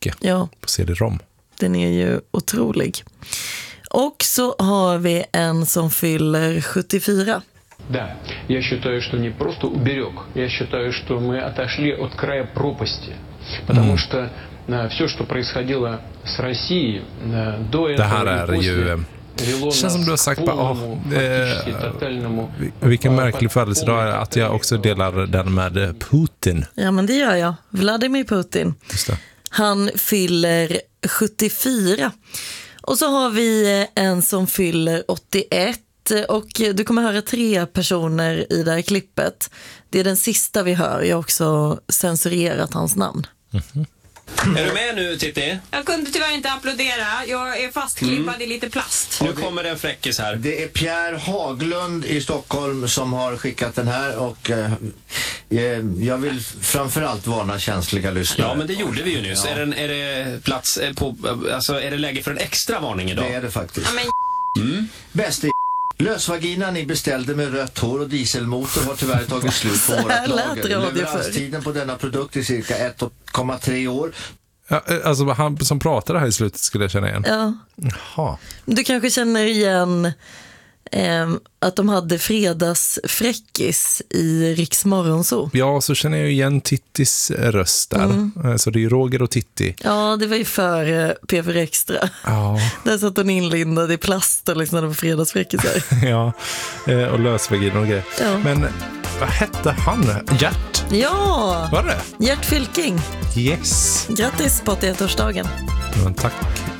mycket på CD-ROM. Den är ju otrolig. Och så har vi en som fyller 74. Да, я считаю, что не просто уберег. Я считаю, что мы отошли от края пропасти. Потому что все, что происходило с Россией до этого det här är ju... Det känns som du har sagt vilken märklig födelsedag är att jag också delar den med Putin. Ja, men det gör jag. Vladimir Putin. Just det. Han fyller 74. Och så har vi en som fyller 81. Och du kommer höra 3 personer i det här klippet. Det är den sista vi hör. Jag har också censurerat hans namn. Är du med nu, Titti? Jag kunde tyvärr inte applådera. Jag är fastklippad i lite plast. Nu kommer det en fräckis här. Det är Pierre Haglund i Stockholm som har skickat den här och jag vill framförallt varna känsliga lyssnare. Ja, men det gjorde vi ju nyss. Ja. Är det plats på, alltså är det läge för en extra varning idag? Det är det faktiskt. Ja, men... Bäst i lösvaginan ni beställde med rött hår och dieselmotor har tyvärr tagit slut på vårat lager. Leveranstiden på denna produkt är cirka 1,3 år. Ja, alltså han som pratade här i slutet skulle jag känna igen. Ja. Jaha. Du kanske känner igen att de hade fredagsfräckis i Riks Morgonzoo. Ja, så känner jag igen Tittis röst där. Så det är ju Roger och Titti. Ja, det var ju för P4 Extra. Ja. Där satt hon inlindad i plast och lyssnade på fredagsfräckisar. Ja, och lösvagin och grejer. Ja. Men vad hette han? Gert? Ja! Var det? Gert Fylking. Yes. Grattis på 81-årsdagen. Men tack.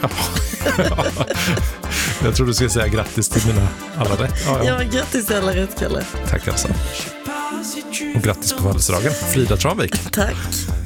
Jag tror du skulle säga grattis till mina alla rätt. Ja, grattis till alla rätt, Kalle. Tack alltså. Och grattis på födelsedagen, Frida Tranvik. Tack.